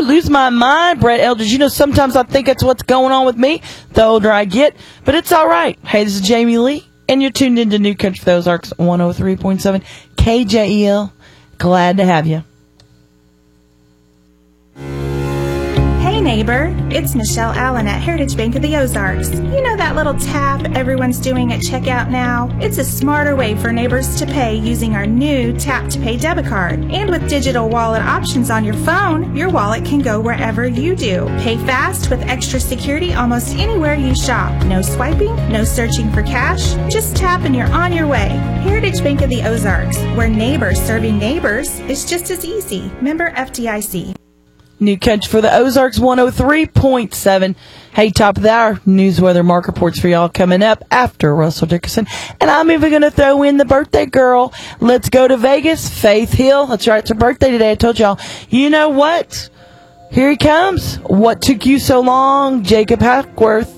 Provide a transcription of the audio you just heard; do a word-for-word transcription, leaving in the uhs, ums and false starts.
lose my mind, Brett Eldridge. You know, sometimes I think that's what's going on with me the older I get, but it's all right. Hey, this is Jamie Lee, and you're tuned into New Country for the Ozarks, one oh three point seven K J E L. Glad to have you. Hey neighbor, it's Michelle Allen at Heritage Bank of the Ozarks. You know that little tap everyone's doing at checkout now? It's a smarter way for neighbors to pay using our new Tap to Pay debit card. And with digital wallet options on your phone, your wallet can go wherever you do. Pay fast with extra security almost anywhere you shop. No swiping, no searching for cash, just tap and you're on your way. Heritage Bank of the Ozarks, where neighbors serving neighbors is just as easy. Member F D I C. New Country for the Ozarks, one oh three point seven. Hey, top of the hour, news, weather, mark reports for y'all coming up after Russell Dickerson. And I'm even going to throw in the birthday girl. Let's go to Vegas. Faith Hill. That's right, it's her birthday today. I told y'all. You know what? Here he comes. What took you so long? Jacob Hackworth.